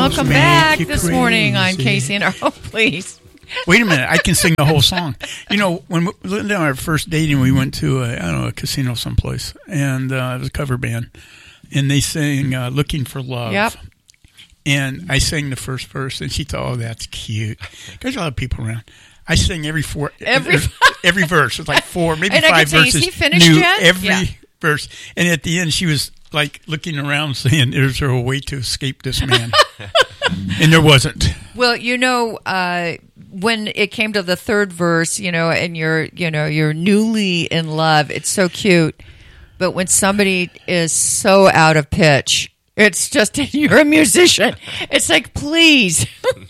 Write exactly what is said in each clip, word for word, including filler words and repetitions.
Welcome back this crazy. morning on K C N R. Oh, please. Wait a minute. I can sing the whole song. You know, when Linda and I were first dating, we went to, a, I don't know, a casino someplace, and uh, it was a cover band, and they sang uh, Looking for Love. Yep. And I sang the first verse, and she thought, oh, that's cute. There's a lot of people around. I sang every four, every, every verse. It's like four, maybe and five I can say, verses. Is he finished Knew yet? every yeah. verse. And at the end, she was like looking around saying, is there a way to escape this man? And there wasn't. Well, you know, uh, when it came to the third verse, you know, and you're, you know, you're newly in love, it's so cute. But when somebody is so out of pitch, it's just, you're a musician. It's like, please.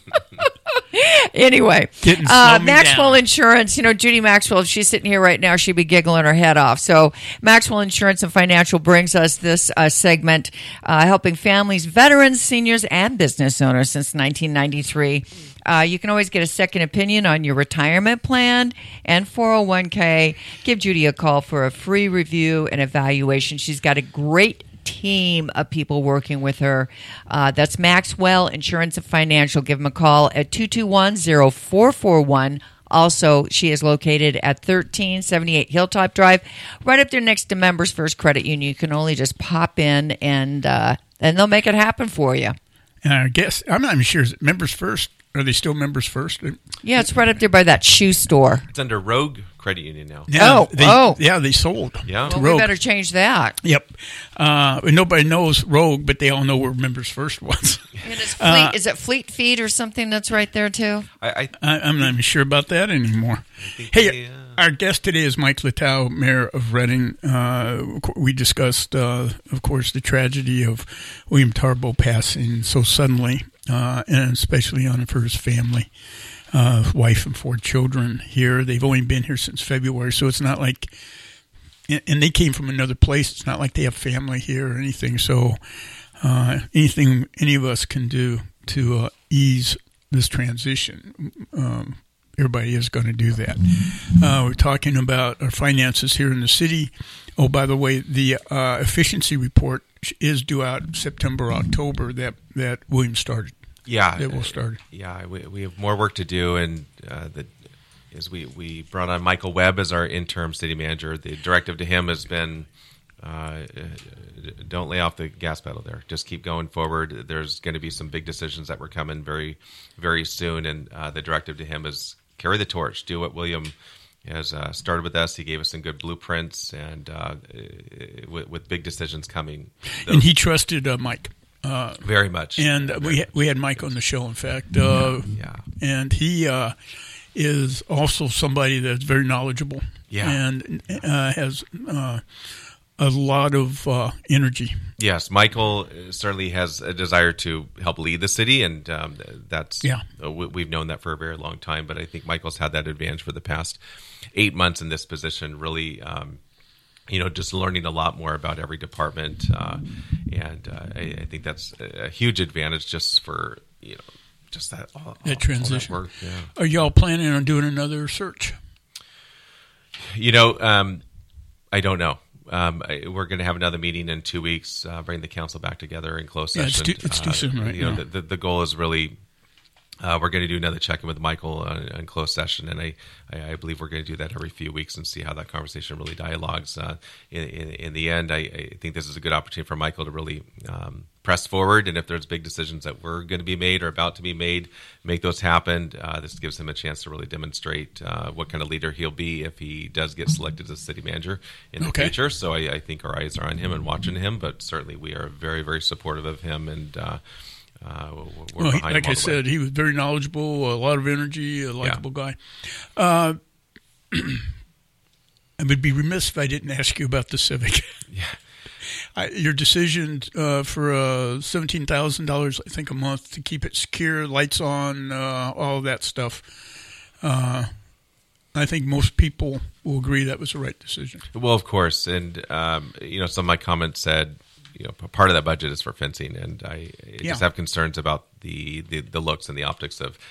Anyway, uh, Maxwell down. Insurance, you know, Judy Maxwell, if she's sitting here right now, she'd be giggling her head off. So Maxwell Insurance and Financial brings us this uh, segment, uh, helping families, veterans, seniors, and business owners since nineteen ninety-three. Uh, you can always get a second opinion on your retirement plan and four oh one k. Give Judy a call for a free review and evaluation. She's got a great team of people working with her. Uh, that's Maxwell Insurance and Financial. Give them a call at two two one, zero four four one. Also, she is located at thirteen seventy-eight Hilltop Drive, right up there next to Members First Credit Union. You can only just pop in, and uh, and they'll make it happen for you. And I guess, I'm not even sure, is it Members First? Are they still Members First? Yeah, it's right up there by that shoe store. It's under Rogue Credit Union now. Yeah, oh, they, oh. Yeah, they sold. Yeah. To Well, Rogue. we better change that. Yep. Uh, nobody knows Rogue, but they all know where Members First was. And it's Fleet, uh, is it Fleet Feet or something that's right there, too? I, I, I, I'm not even sure about that anymore. Hey, they, uh... our guest today is Mike Littau, Mayor of Reading. Uh, we discussed, uh, of course, the tragedy of William Tarbo passing so suddenly, uh, and especially on for his family, uh, wife and four children here. They've only been here since February, so it's not like, and they came from another place. It's not like they have family here or anything. So uh, anything any of us can do to uh, ease this transition, um, everybody is going to do that. Uh, we're talking about our finances here in the city. Oh, by the way, the uh, efficiency report is due out September, October that, that William started. Yeah. That will start. Yeah, we, we have more work to do, and uh, the, as we, we brought on Michael Webb as our interim city manager. The directive to him has been, uh, don't lay off the gas pedal there. Just keep going forward. There's going to be some big decisions that were coming very, very soon, and uh, the directive to him is carry the torch. Do what William has uh, started with us. He gave us some good blueprints, and uh, with, with big decisions coming. Those, and he trusted uh, Mike. Uh, very much. And very we, we had Mike on the show, in fact. Uh, yeah. And he uh, is also somebody that's very knowledgeable. Yeah. And uh, has uh, a lot of uh, energy. Yes, Michael certainly has a desire to help lead the city, and um, that's yeah. uh, we, we've known that for a very long time. But I think Michael's had that advantage for the past eight months in this position, really, um, you know, just learning a lot more about every department, uh, and uh, I, I think that's a huge advantage just for, you know, just that, all, that transition. All that work, yeah. Are y'all planning on doing another search? You know, um, I don't know. Um, I, we're going to have another meeting in two weeks, uh, bring the council back together in closed session. Yeah, it's too, it's too uh, soon right you know, now. the, the, the goal is really, uh, we're going to do another check-in with Michael uh, in closed session, and I, I, I believe we're going to do that every few weeks and see how that conversation really dialogues. Uh, in, in, in the end, I, I think this is a good opportunity for Michael to really um, press forward, and if there's big decisions that were going to be made or about to be made, make those happen. Uh, this gives him a chance to really demonstrate uh, what kind of leader he'll be if he does get selected as city manager in the okay. future. So I, I think our eyes are on him and watching him, but certainly we are very, very supportive of him, and uh, uh, we're well, behind like him all I the said, way. he was very knowledgeable, a lot of energy, a likable Yeah. guy. Uh, I would be remiss if I didn't ask you about the Civic. Yeah. I, your decision uh, for uh, seventeen thousand dollars, I think, a month to keep it secure, lights on, uh, all of that stuff. Uh, I think most people will agree that was the right decision. Well, of course. And, um, you know, some of my comments said, you know, part of that budget is for fencing. And I, I Yeah. just have concerns about the, the, the looks and the optics of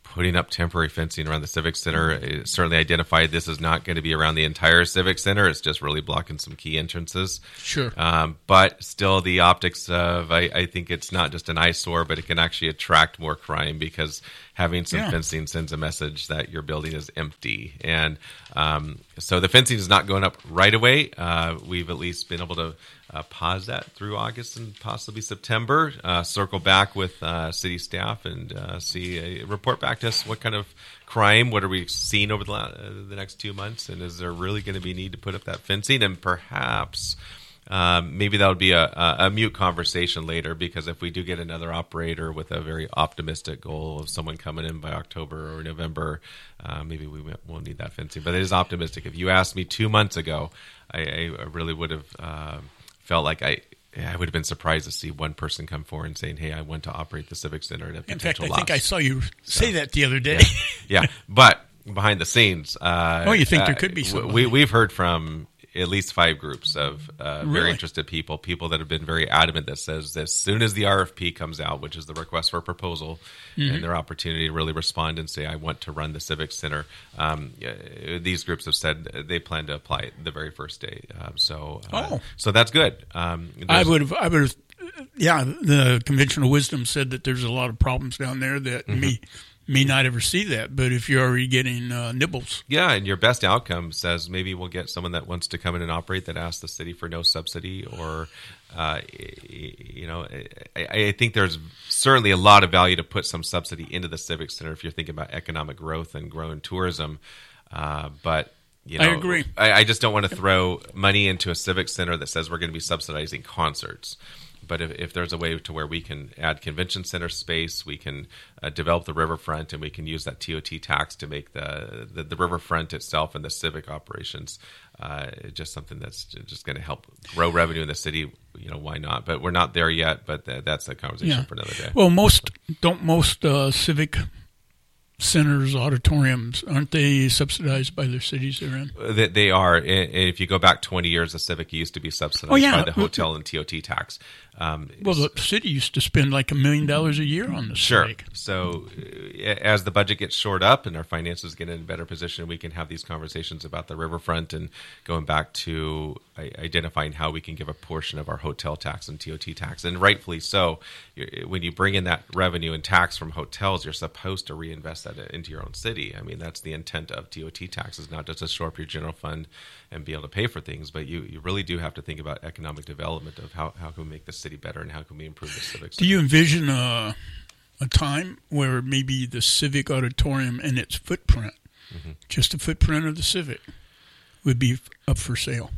putting up temporary fencing around the Civic Center. It certainly identified this is not going to be around the entire Civic Center. It's just really blocking some key entrances. Sure. Um, but still the optics of, I, I think it's not just an eyesore, but it can actually attract more crime because having some Yeah. fencing sends a message that your building is empty. And um, so the fencing is not going up right away. Uh, we've at least been able to uh, pause that through August and possibly September, uh, circle back with uh, city staff and uh, see, uh, report back to us what kind of crime, what are we seeing over the, la- uh, the next two months, and is there really going to be need to put up that fencing? And perhaps um, maybe that would be a, a, a mute conversation later, because if we do get another operator with a very optimistic goal of someone coming in by October or November, uh, maybe we won't need that fencing. But it is optimistic. If you asked me two months ago, I, I really would have uh, felt like I I would have been surprised to see one person come forward and saying, hey, I want to operate the Civic Center at a In fact, potential I loss. think I saw you say So, that the other day. Yeah, but behind the scenes, uh, Oh, you think there uh, could be w- somebody? We we've heard from at least five groups of uh, very Really? interested people, people that have been very adamant that says as soon as the R F P comes out, which is the request for proposal, Mm-hmm. and their opportunity to really respond and say, I want to run the Civic Center, um, uh, these groups have said they plan to apply it the very first day. Um, so, uh, Oh. so that's good. Um, I there's- would have, I would have, yeah, the conventional wisdom said that there's a lot of problems down there that Mm-hmm. may, may not ever see that. But if you're already getting uh, nibbles, Yeah, and your best outcome says maybe we'll get someone that wants to come in and operate that asks the city for no subsidy, or uh, you know, I, I think there's certainly a lot of value to put some subsidy into the Civic Center if you're thinking about economic growth and growing tourism. Uh, but you know, I agree. I, I just don't want to throw money into a Civic Center that says we're going to be subsidizing concerts. But if, if there's a way to where we can add convention center space, we can uh, develop the riverfront, and we can use that T O T tax to make the the, the riverfront itself and the civic operations uh, just something that's just going to help grow revenue in the city. You know, why not? But we're not there yet. But th- that's a conversation yeah. for another day. Well, most don't most uh, civic centers, auditoriums, aren't they subsidized by their cities they're in? They, they are. And if you go back twenty years, the Civic used to be subsidized Oh, yeah. by the hotel and T O T tax. Um, Well, the city used to spend like a million dollars a year on the Sure. civic. So uh, as the budget gets shored up and our finances get in a better position, we can have these conversations about the riverfront and going back to I- identifying how we can give a portion of our hotel tax and T O T tax. And rightfully so. You're- When you bring in that revenue and tax from hotels, you're supposed to reinvest that into your own city. I mean, that's the intent of T O T taxes, not just to shore up your general fund and be able to pay for things, but you, you really do have to think about economic development of how, how can we make the city better and how can we improve the civic Do you envision a, a time where maybe the civic auditorium and its footprint, Mm-hmm. just a footprint of the civic, would be up for sale?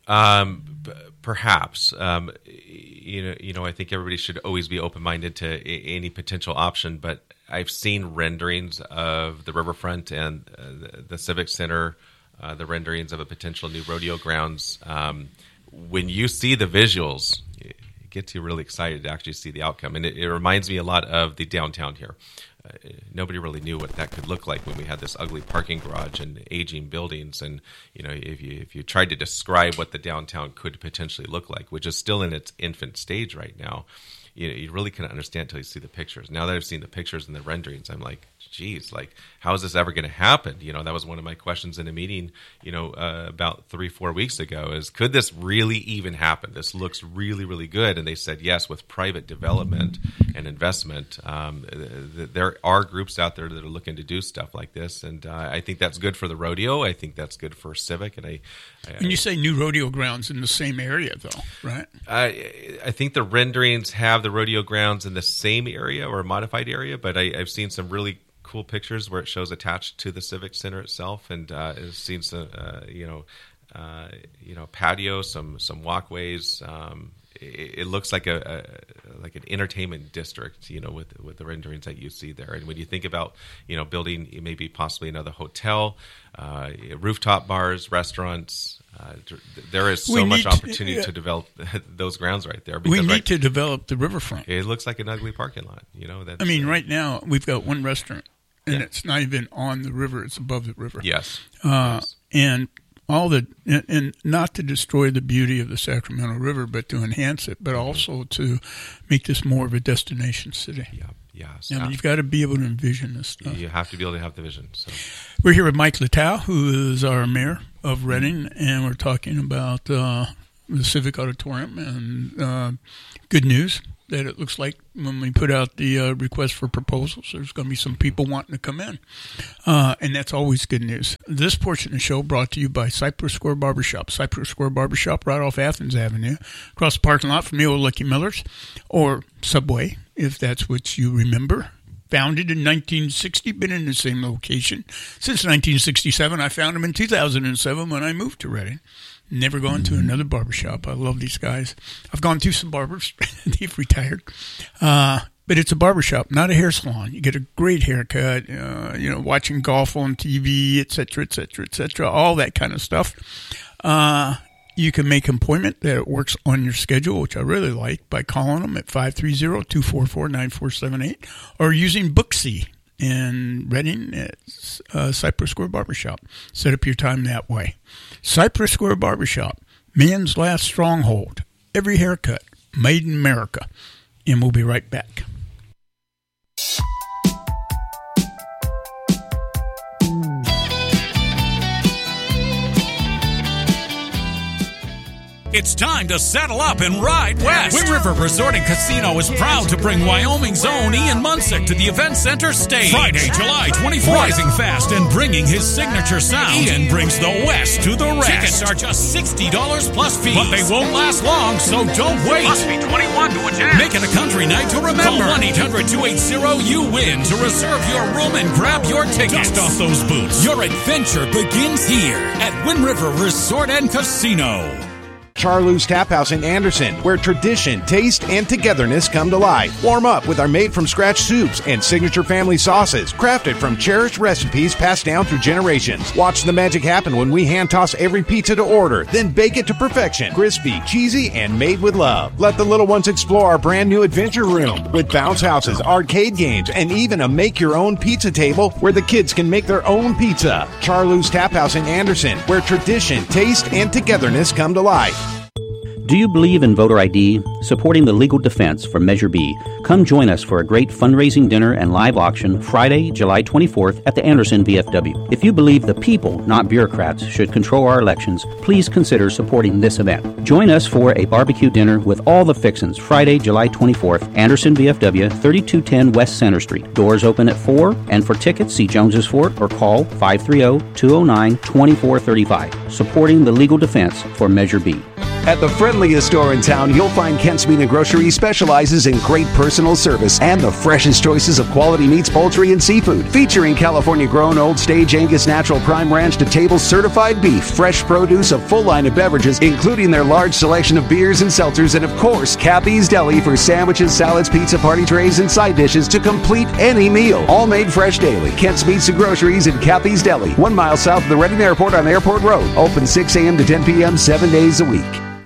Um, p- perhaps. Um, you know, you know, I think everybody should always be open-minded to a- any potential option. But I've seen renderings of the riverfront and uh, the, the Civic Center, uh, the renderings of a potential new rodeo grounds. Um, when you see the visuals, it gets you really excited to actually see the outcome, and it, it reminds me a lot of the downtown here. Uh, nobody really knew what that could look like when we had this ugly parking garage and aging buildings. And you know, if you if you tried to describe what the downtown could potentially look like, which is still in its infant stage right now, you know, you really couldn't understand until you see the pictures. Now that I've seen the pictures and the renderings, I'm like, geez, like, how is this ever going to happen? You know, that was one of my questions in a meeting, you know, uh, about three, four weeks ago is, could this really even happen? This looks really, really good. And they said, yes, with private development and investment, um, th- there are groups out there that are looking to do stuff like this. And uh, I think that's good for the rodeo. I think that's good for Civic. And I, I And you say new rodeo grounds in the same area, though, right? I, I think the renderings have the rodeo grounds in the same area or a modified area, but I, I've seen some really cool pictures where it shows attached to the Civic Center itself, and uh, I've seen some, uh, you know, uh, you know, patio, some some walkways. Um, it, it looks like a, a like an entertainment district, you know, with with the renderings that you see there. And when you think about, you know, building maybe possibly another hotel, uh, rooftop bars, restaurants. Uh, there is so We much need- opportunity yeah. to develop those grounds right there. We Because need right, to develop the riverfront. it looks like an ugly parking lot. You know, that's, I mean, uh, right now we've got one restaurant, and Yeah. it's not even on the river; it's above the river. Yes. Uh, yes. And all the and, and not to destroy the beauty of the Sacramento River, but to enhance it, but also to make this more of a destination city. Yeah, yeah. So I mean, you've got to be able to envision this stuff. You have to be able to have the vision. So we're here with Mike Littau, who is our mayor of Redding, and we're talking about uh, the Civic Auditorium and uh, good news that it looks like when we put out the uh, request for proposals, there's going to be some people wanting to come in. Uh, and that's always good news. This portion of the show brought to you by Cypress Square Barbershop. Cypress Square Barbershop right off Athens Avenue, across the parking lot from the old Lucky Miller's, or Subway, if that's what you remember. Founded in nineteen sixty, been in the same location since nineteen sixty-seven. I found them in two thousand seven when I moved to Redding. Never gone to another barbershop. I love these guys. I've gone to some barbers. They've retired. Uh, but it's a barbershop, not a hair salon. You get a great haircut, uh, you know, watching golf on T V, et cetera, et cetera, et cetera, all that kind of stuff. Uh, you can make an appointment that works on your schedule, which I really like, by calling them at five three zero, two four four, nine four seven eight or using Booksy in Redding at uh, Cypress Square Barbershop. Set up your time that way. Cypress Square Barbershop, man's last stronghold. Every haircut, made in America. And we'll be right back. It's time to saddle up and ride west. Wind River Resort and Casino is proud to bring Wyoming's own Ian Munsick to the Event Center stage. Friday, July twenty-fourth. Rising fast and bringing his signature sound, Ian brings the West to the rest. Tickets are just sixty dollars plus fees. But they won't last long, so don't wait. Must be twenty-one to attend. Make it a country night to remember. Call one eight hundred, two eight zero, U W I N to reserve your room and grab your tickets. Dust off those boots. Your adventure begins here at Wind River Resort and Casino. Charlou's Tap House in Anderson, where tradition, taste, and togetherness come to life. Warm up with our made-from-scratch soups and signature family sauces, crafted from cherished recipes passed down through generations. Watch the magic happen when we hand-toss every pizza to order, then bake it to perfection. Crispy, cheesy, and made with love. Let the little ones explore our brand-new adventure room with bounce houses, arcade games, and even a make-your-own pizza table where the kids can make their own pizza. Charlou's Tap House in Anderson, where tradition, taste, and togetherness come to life. Do you believe in voter I D? Supporting the legal defense for Measure B. Come join us for a great fundraising dinner and live auction Friday, July twenty-fourth at the Anderson V F W. If you believe the people, not bureaucrats, should control our elections, please consider supporting this event. Join us for a barbecue dinner with all the fixins Friday, July twenty-fourth, Anderson V F W, thirty-two ten West Center Street. Doors open at four, and for tickets, see Jones's Fort or call five three zero, two zero nine, two four three five. Supporting the legal defense for Measure B. At the friendliest store in town, you'll find Kent's Meat and Grocery specializes in great personal service and the freshest choices of quality meats, poultry, and seafood. Featuring California-grown Old Stage Angus Natural Prime Ranch to table certified beef, fresh produce, a full line of beverages, including their large selection of beers and seltzers, and of course, Cappy's Deli for sandwiches, salads, pizza, party trays, and side dishes to complete any meal. All made fresh daily. Kent's Meats and Groceries and Cappy's Deli, one mile south of the Redding Airport on Airport Road. Open six a.m. to ten p.m. seven days a week.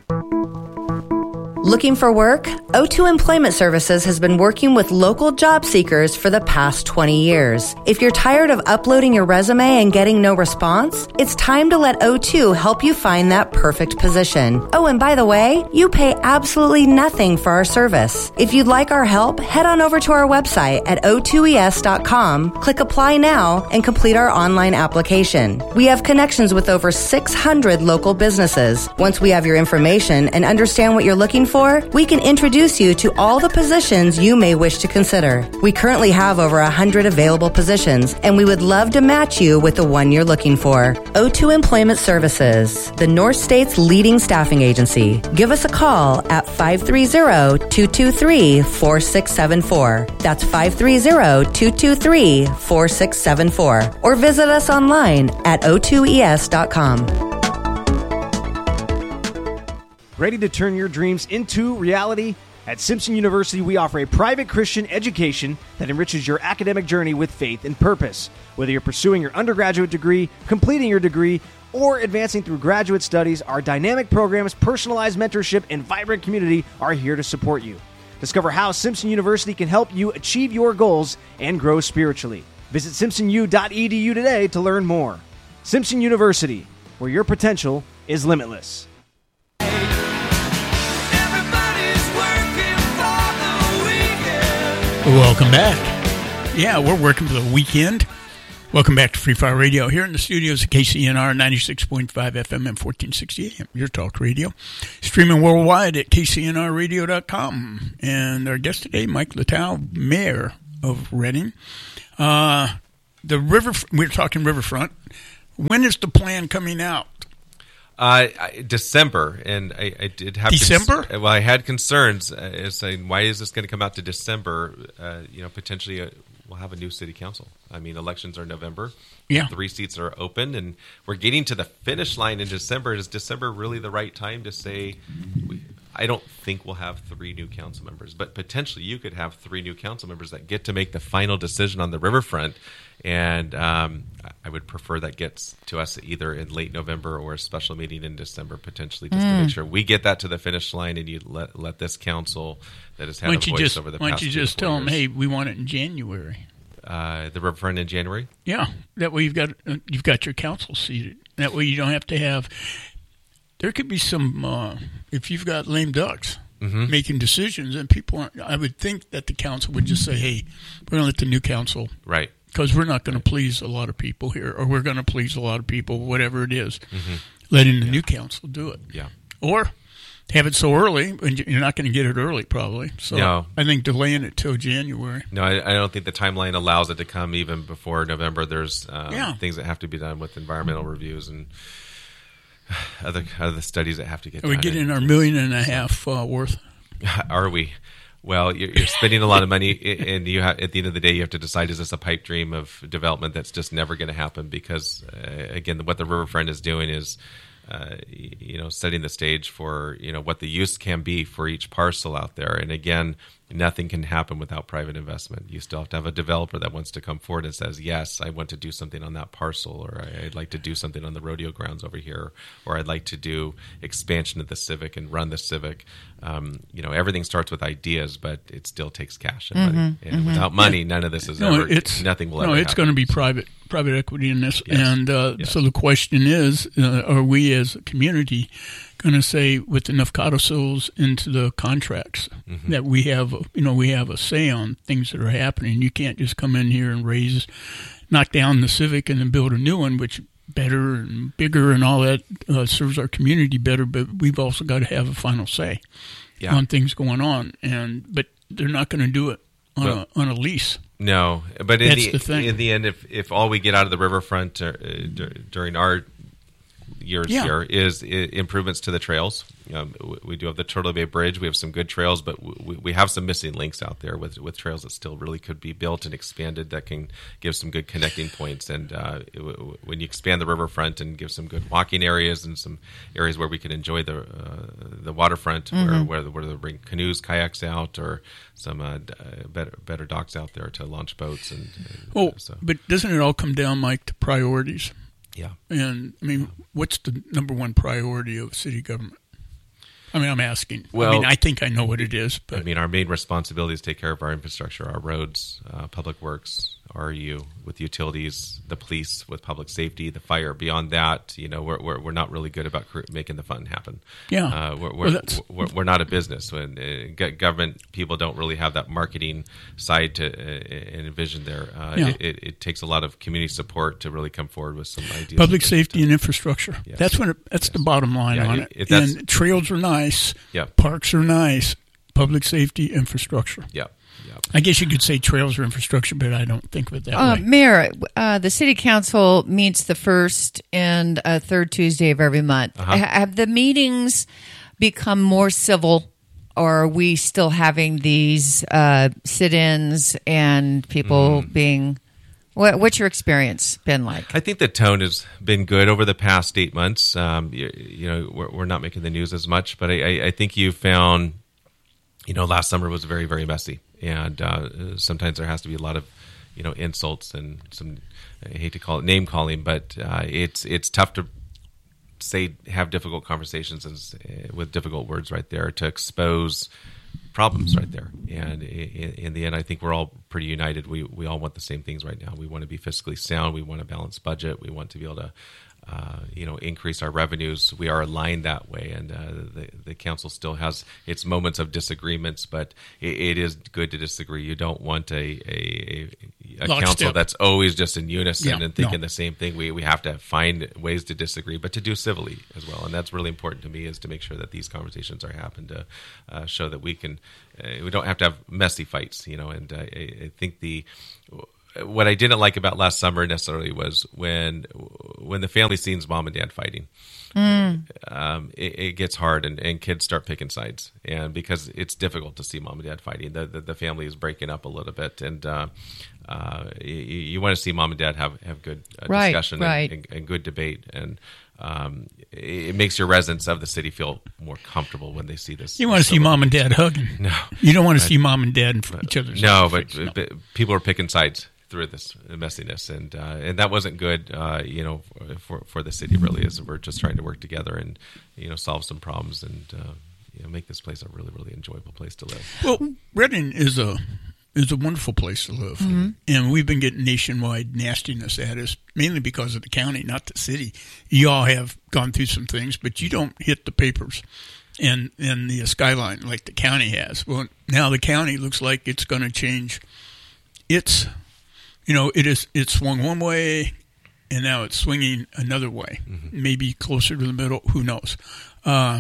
Looking for work? O two Employment Services has been working with local job seekers for the past twenty years. If you're tired of uploading your resume and getting no response, it's time to let O two help you find that perfect position. Oh, and by the way, you pay absolutely nothing for our service. If you'd like our help, head on over to our website at O two E S dot com, click Apply Now, and complete our online application. We have connections with over six hundred local businesses. Once we have your information and understand what you're looking for, For, we can introduce you to all the positions you may wish to consider. We currently have over one hundred available positions, and we would love to match you with the one you're looking for. O two Employment Services, the North State's leading staffing agency. Give us a call at five three zero, two two three, four six seven four. That's five three zero, two two three, four six seven four. Or visit us online at O two E S dot com. Ready to turn your dreams into reality? At Simpson University, we offer a private Christian education that enriches your academic journey with faith and purpose. Whether you're pursuing your undergraduate degree, completing your degree, or advancing through graduate studies, our dynamic programs, personalized mentorship, and vibrant community are here to support you. Discover how Simpson University can help you achieve your goals and grow spiritually. Visit simpson u dot e d u today to learn more. Simpson University, where your potential is limitless. Welcome back. Yeah, we're working for the weekend. Welcome back to Free Fire Radio here in the studios of K C N R ninety-six point five F M and fourteen sixty A M, your talk radio. Streaming worldwide at K C N R radio dot com. And our guest today, Mike Littau, Mayor of Reading. Uh, the river, we're talking riverfront. When is the plan coming out? Uh, I- December, and I, I did have December? Cons- well, I had concerns uh, as saying, why is this going to come out to December? Uh, you know, potentially uh, we'll have a new city council. I mean, elections are in November. Yeah. Three seats are open, and we're getting to the finish line in December. Is December really the right time to say? We, I don't think we'll have three new council members, but potentially you could have three new council members that get to make the final decision on the riverfront. And um, I would prefer that gets to us either in late November or a special meeting in December, potentially, just Mm. to make sure we get that to the finish line, and you let let this council that has had Why a don't you voice just, over the why past don't you three to just four tell them, years. hey, we want it in January? Uh, the riverfront in January? Yeah, that way you've got uh, you've got your council seated. That way you don't have to have. There could be some uh, if you've got lame ducks Mhm. making decisions, and people aren't. I would think that the council would just say, "Hey, we're going to let the new council." Right. Because we're not going to please a lot of people here, or we're going to please a lot of people, whatever it is. Mhm. Letting the new council do it. Yeah. Or have it so early, and you're not going to get it early, probably. So No. I think delaying it till January. No, I, I don't think the timeline allows it to come even before November. There's um, Yeah. things that have to be done with environmental reviews and other other studies that have to get Are we done. getting our million and a half uh, worth? Are we? Well, you're, you're spending a lot of money, and you have, at the end of the day, you have to decide: is this a pipe dream of development that's just never going to happen? Because uh, again, what the riverfront is doing is, uh, you know, setting the stage for you know what the use can be for each parcel out there. And again, nothing can happen without private investment. You still have to have a developer that wants to come forward and says, "Yes, I want to do something on that parcel, or I'd like to do something on the rodeo grounds over here, or I'd like to do expansion of the Civic and run the Civic." Um, you know, everything starts with ideas, but it still takes cash and money. Mhm, And mhm. without money, Yeah. none of this is No, ever. it's, nothing will no, ever. it's happen. going to be private private equity in this, Yes. and uh, Yes. so the question is: uh, are we as a community going to say, with enough codicils into the contracts, Mhm. that we have, you know, we have a say on things that are happening? You can't just come in here and raise, knock down the Civic and then build a new one, which better and bigger and all that uh, serves our community better. But we've also got to have a final say Yeah. on things going on, and but they're not going to do it on Well, a on a lease. No, but in That's the, the thing. in the end, if if all we get out of the riverfront uh, dur- during our years Yeah. here is I- improvements to the trails. Um, w- we do have the Turtle Bay Bridge. We have some good trails, but we, we have some missing links out there with with trails that still really could be built and expanded that can give some good connecting points. And uh, it, w- when you expand the riverfront and give some good walking areas and some areas where we can enjoy the uh, the waterfront, where Mhm. where, where they bring canoes, kayaks out, or some uh, d- uh, better better docks out there to launch boats. And, and Oh, uh, so but doesn't it all come down, Mike, to priorities? yeah. And I mean, what's the number one priority of city government? I mean, I'm asking. I Well- mean, I think I know what it is, but I mean, our main responsibility is to take care of our infrastructure, our roads, uh, public works, R U with utilities, the police with public safety, the fire. Beyond that, you know, we're we're, we're not really good about cre- making the fun happen. Yeah. uh, we're, Well, we're, that's- we're we're not a business. When uh, go- government people don't really have that marketing side to uh, envision there. Uh, Yeah. it, it, it takes a lot of community support to really come forward with some ideas. public safety and infrastructure. Yes. That's what. It, that's the bottom line Yeah, on if- it. if that's- And trails are nice. Yeah. Parks are nice. Public safety, infrastructure. Yeah. Yeah. I guess you could say trails are infrastructure, but I don't think of it that Uh, way. Mayor, uh, the city council meets the first and uh, third Tuesday of every month. Uh-huh. Ha- Have the meetings become more civil, or are we still having these uh, sit-ins and people Mm. being? What, what's your experience been like? I think the tone has been good over the past eight months. Um, you, you know, we're, we're not making the news as much, but I, I, I think you found, you know, last summer was very, very messy, and uh, sometimes there has to be a lot of, you know, insults and some. I hate to call it name calling, but uh, it's it's tough to say have difficult conversations and, uh, with difficult words right there to expose problems right there. And in, in the end, I think we're all pretty united. We we all want the same things right now. We want to be fiscally sound. We want a balanced budget. We want to be able to uh, you know, increase our revenues. We are aligned that way, and uh, the the council still has its moments of disagreements, but it, it is good to disagree. You don't want a a, a, a council that's always just in unison Yeah, and thinking no. the same thing. We we have to find ways to disagree, but to do civilly as well, and that's really important to me, is to make sure that these conversations are happening to uh, show that we can uh, we don't have to have messy fights, you know. And uh, I, I think the what I didn't like about last summer necessarily was when when the family sees mom and dad fighting. Mm. Um, it, it gets hard, and, and kids start picking sides, and because it's difficult to see mom and dad fighting, the the, the family is breaking up a little bit, and uh, uh, you, you want to see mom and dad have have good uh, Right, discussion right. And, and, and good debate, and um, it, it makes your residents of the city feel more comfortable when they see this. You want to see mom and dad hugging. No, You don't want to I- see mom and dad in each other's No, but, face. No. but people are picking sides through this messiness, and uh, and that wasn't good, uh, you know, for for the city. Really, is we're just trying to work together and, you know, solve some problems and uh, you know, make this place a really really enjoyable place to live. Well, Reading is a is a wonderful place to live, and we've been getting nationwide nastiness at us mainly because of the county, not the city. You all have gone through some things, but you don't hit the papers and and the skyline like the county has. Well, now the county looks like it's going to change. It's you know it is it swung one way, and now it's swinging another way, mm-hmm. maybe closer to the middle. Who knows? Uh,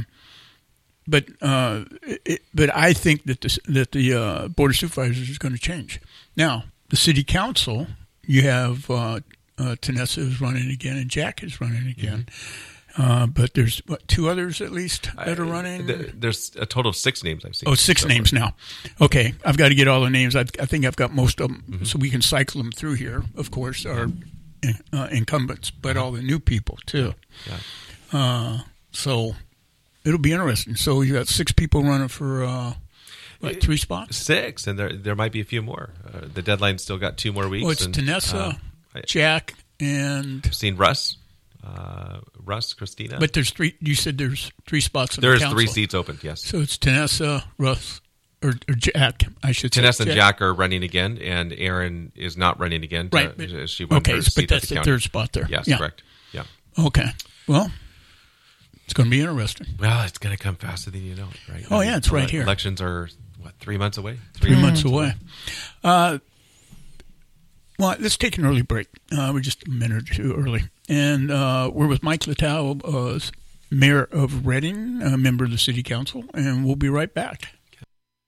But uh, it, but I think that the that the uh, Board of Supervisors is going to change. Now, the City Council, you have uh, uh, Tanessa is running again, and Jack is running again. Mm-hmm. Uh, but there's what, two others at least that are running. I, there's a total of six names I've seen. Oh, six so names far. now. Okay, I've got to get all the names. I've, I think I've got most of them, Mm-hmm. so we can cycle them through here. Of course, our uh, incumbents, but all the new people too. Yeah. Uh, so. It'll be interesting. So you got six people running for uh, what, three spots? Six, and there there might be a few more. Uh, the deadline's still got two more weeks. Well, it's and, Tanessa, uh, I- Jack, and I've seen Russ, uh, Russ, Christina. but there's three. You said there's three spots. In there's the three council. seats open. Yes, So it's Tanessa, Russ, or, or Jack. I should say. Tanessa and Jack are running again, and Aaron is not running again. To, Right. But, she won okay, her but seat at that's the the county. third spot there. Yes, yeah. correct. Yeah. Okay. Well, it's going to be interesting. Well, it's going to come faster than you know it, right? Oh, yeah, it's right here. Elections are, what, three months away? Three months away. Uh, well, let's take an early break. Uh, we're just a minute or two early. And uh, we're with Mike Littau, uh, Mayor of Reading, a member of the City Council, and we'll be right back.